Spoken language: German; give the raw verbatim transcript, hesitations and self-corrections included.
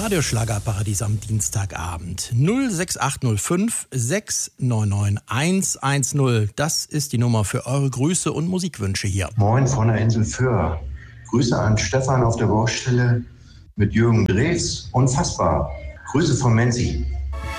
Radioschlagerparadies am Dienstagabend. null sechs acht null fünf sechs neun neun eins eins null. Das ist die Nummer für eure Grüße und Musikwünsche hier. Moin von der Insel Föhr. Grüße an Stefan auf der Baustelle mit Jürgen Drews. Unfassbar. Grüße von Menzi.